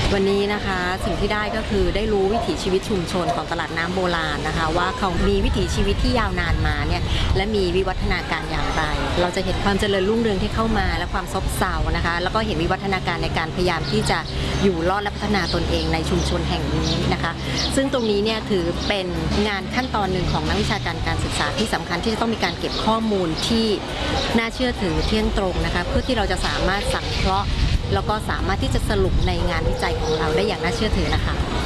วันนี้นะคะสิ่งที่ได้ก็คือได้รู้วิถีชีวิตชุมชนของตลาดน้ำโบราณนะคะว่าเขามีวิถีชีวิตที่ยาวนานมาเนี่ยและมีวิวัฒนาการอย่างไรเราจะเห็นความเจริญรุ่งเรืองที่เข้ามาและความซบเซานะคะแล้วก็เห็นวิวัฒนาการในการพยายามที่จะอยู่รอดและพัฒนาตนเองในชุมชนแห่งนี้นะคะซึ่งตรงนี้เนี่ยถือเป็นงานขั้นตอนหนึ่งของนักวิชาการการศึกษาที่สำคัญที่จะต้องมีการเก็บข้อมูลที่น่าเชื่อถือเที่ยงตรงนะคะเพื่อที่เราจะสามารถสังเคราะห์แล้วก็สามารถที่จะสรุปในงานวิจัยของเราได้อย่างน่าเชื่อถือนะคะ